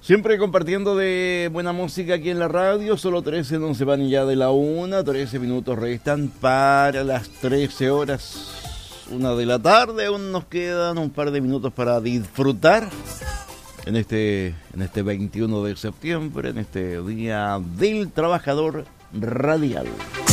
Siempre compartiendo de buena música aquí en la radio. Solo 13 no se van ya de la 1. 13 minutos restan para las 13 horas. 1 de la tarde. Aún nos quedan un par de minutos para disfrutar en este 21 de septiembre, en este Día del Trabajador Radial.